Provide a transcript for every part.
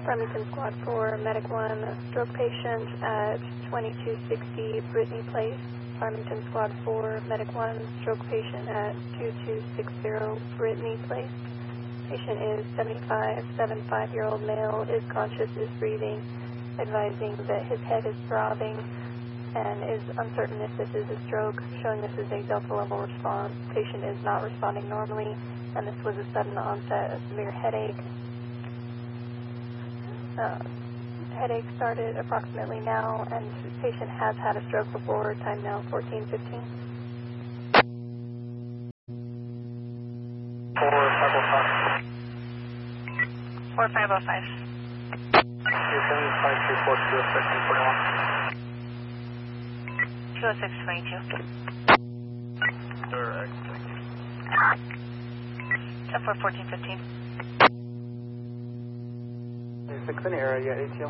Farmington Squad 4, Medic 1, stroke patient at 2260 Brittany Place. Farmington Squad 4, Medic 1, stroke patient at 2260 Brittany Place. Patient is 75-year-old male, is conscious, is breathing, advising that his head is throbbing and is uncertain if this is a stroke, showing this is a Delta level response. Patient is not responding normally, and this was a sudden onset of severe headache. Headache started approximately now, and patient has had a stroke before. Time now 14:15. 4505. 20622. Correct, thank you. 10-4-14-15. 6 in the area, ATL.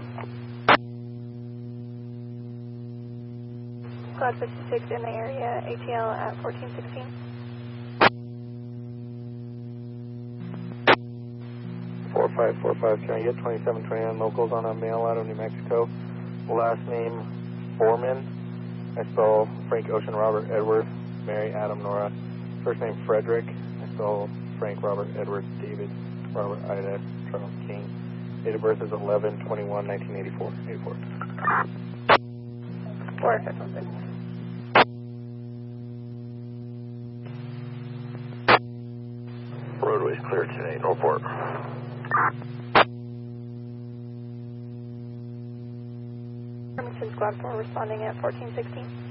Squad 56 in the area, ATL at 1416. Can I get 2729 locals on a mail out of New Mexico? Last name Foreman. I spell Frank Ocean Robert Edward Mary Adam Nora. First name Frederick. I spell Frank Robert Edward David Robert Ida Charles King. Date of birth is 11/21/1984. 84. 4516. Roadway's clear today. Report. Farmington Squad 4 responding at 1416.